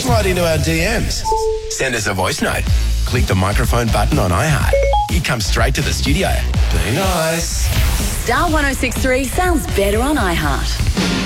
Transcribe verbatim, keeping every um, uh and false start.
slide into our D Ms. Send us a voice note. Click the microphone button on iHeart. It comes straight to the studio. Be nice. Star one oh six three sounds better on iHeart.